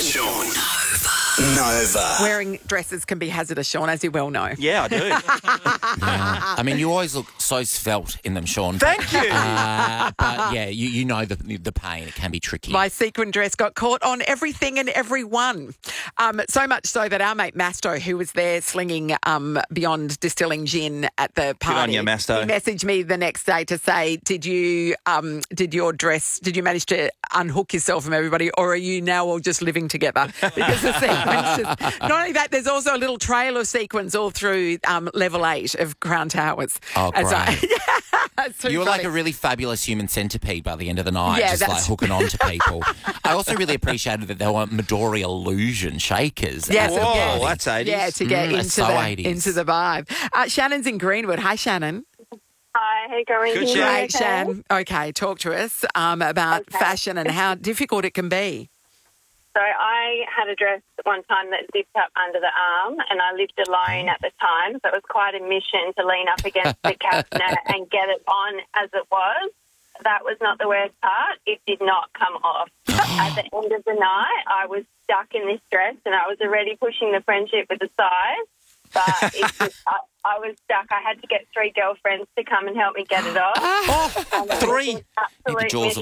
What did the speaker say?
Sean. Nova. Wearing dresses can be hazardous, Sean, as you well know. Yeah, I do. I mean, you always look so svelte in them, Sean. Thank you. But yeah, you know the pain. It can be tricky. My sequin dress got caught on everything and everyone. So much so that our mate Masto, who was there slinging Beyond Distilling gin at the party, on you, Masto. he messaged me the next day to say, did you manage to unhook yourself from everybody, or are you now all just living together? Because the sequences, not only that, there's also a little trail of sequins all through level 8 of Crown Towers. Oh, great. You You were like a really fabulous human centipede by the end of the night, Yeah, just like hooking on to people. I also really appreciated that there were Midori Illusion shakers. Yes, at the Whoa, party. that's 80s. Yeah, to get that's so 80s. into the vibe. Shannon's in Greenwood. Hi, Shannon. Hi, how you going? Good, Can you hear me Great, Shan. Okay, talk to us about fashion and how difficult it can be. So I had a dress one time that zipped up under the arm, and I lived alone at the time, so it was quite a mission to lean up against the cabinet and get it on as it was. That was not the worst part. It did not come off. At the end of the night, I was stuck in this dress, and I was already pushing the friendship with the size, but I was stuck. I had to get 3 girlfriends to come and help me get it off. Oh, 3. Absolute The jaws of